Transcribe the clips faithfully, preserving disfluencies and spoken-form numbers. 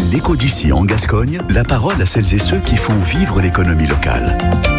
L'Écho d'ici en Gascogne, la parole à celles et ceux qui font vivre l'économie locale.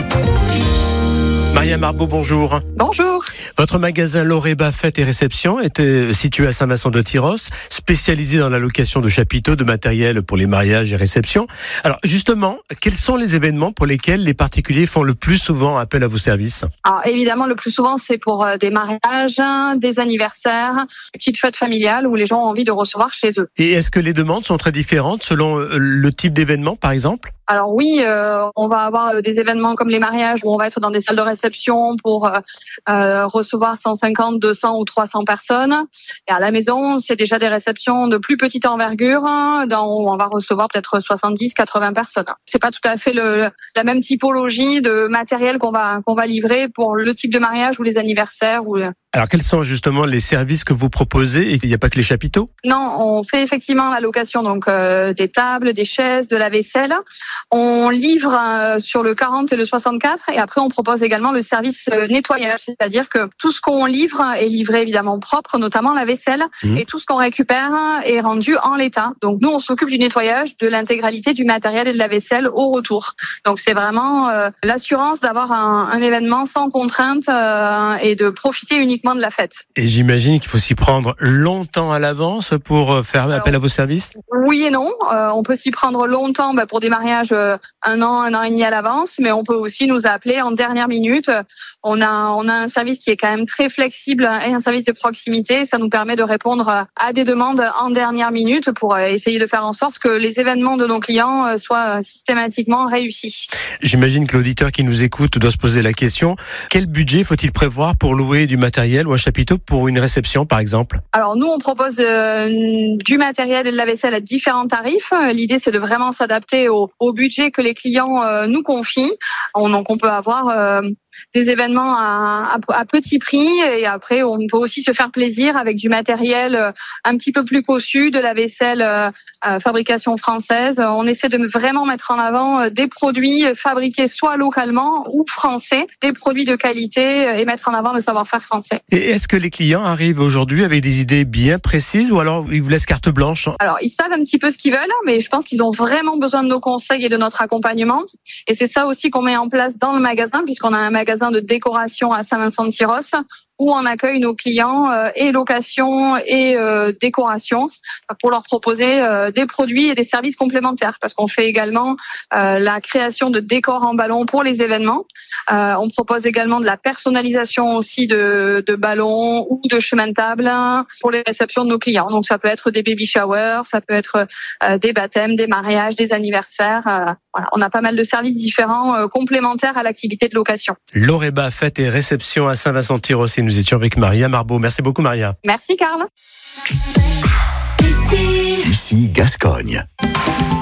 Maria Marbeau, bonjour. Bonjour. Votre magasin Loreba Fête et Réception était situé à Saint-Vincent-de-Tyrosse, spécialisé dans la location de chapiteaux, de matériel pour les mariages et réceptions. Alors justement, quels sont les événements pour lesquels les particuliers font le plus souvent appel à vos services ? Alors évidemment, le plus souvent, c'est pour des mariages, des anniversaires, des petites fêtes familiales où les gens ont envie de recevoir chez eux. Et est-ce que les demandes sont très différentes selon le type d'événement, par exemple ? Alors oui, euh, on va avoir des événements comme les mariages où on va être dans des salles de réception pour euh, euh, recevoir cent cinquante, deux cents ou trois cents personnes. Et à la maison, c'est déjà des réceptions de plus petite envergure, hein, dans, où on va recevoir peut-être soixante-dix, quatre-vingts personnes. C'est pas tout à fait le, la même typologie de matériel qu'on va qu'on va livrer pour le type de mariage ou les anniversaires ou le... Alors, quels sont justement les services que vous proposez ? Et il n'y a pas que les chapiteaux ? Non, on fait effectivement la location donc euh, des tables, des chaises, de la vaisselle. On livre euh, sur le quarante et le soixante-quatre et après on propose également le service euh, nettoyage, c'est-à-dire que tout ce qu'on livre est livré évidemment propre, notamment la vaisselle, mmh. et tout ce qu'on récupère est rendu en l'état. Donc nous, on s'occupe du nettoyage de l'intégralité du matériel et de la vaisselle au retour. Donc c'est vraiment euh, l'assurance d'avoir un, un événement sans contrainte euh, et de profiter uniquement de la fête. Et j'imagine qu'il faut s'y prendre longtemps à l'avance pour faire appel Alors, à vos services ? Oui et non. Euh, on peut s'y prendre longtemps bah, pour des mariages euh, un an, un an et demi à l'avance, mais on peut aussi nous appeler en dernière minute. On a, on a un service qui est quand même très flexible et un service de proximité. Ça nous permet de répondre à des demandes en dernière minute pour essayer de faire en sorte que les événements de nos clients soient systématiquement réussis. J'imagine que l'auditeur qui nous écoute doit se poser la question, quel budget faut-il prévoir pour louer du matériel ou un chapiteau pour une réception, par exemple ? Alors nous, on propose euh, du matériel et de la vaisselle à différents tarifs. L'idée, c'est de vraiment s'adapter au, au budget que les clients euh, nous confient. On, donc, on peut avoir euh, des événements à, à, à petit prix et après, on peut aussi se faire plaisir avec du matériel euh, un petit peu plus cossu, de la vaisselle euh, euh, fabrication française. On essaie de vraiment mettre en avant euh, des produits fabriqués soit localement ou français, des produits de qualité euh, et mettre en avant le savoir-faire français. Et est-ce que les clients arrivent aujourd'hui avec des idées bien précises ou alors ils vous laissent carte blanche ? Alors, ils savent un petit peu ce qu'ils veulent, mais je pense qu'ils ont vraiment besoin de nos conseils et de notre accompagnement. Et c'est ça aussi qu'on met en place dans le magasin, puisqu'on a un magasin de décoration à Saint-Vincent-de-Tyrosse, où on accueille nos clients euh, et location et euh, décoration pour leur proposer euh, des produits et des services complémentaires parce qu'on fait également euh, la création de décors en ballon pour les événements. Euh, on propose également de la personnalisation aussi de, de ballons ou de chemin de table pour les réceptions de nos clients. Donc ça peut être des baby showers, ça peut être euh, des baptêmes, des mariages, des anniversaires. Euh, voilà, on a pas mal de services différents euh, complémentaires à l'activité de location. Loreba Fête et Réception à Saint-Vincent-de-Tyrosse. Nous étions avec Maria Marbeau. Merci beaucoup, Maria. Merci, Karl. Ici, Ici Gascogne.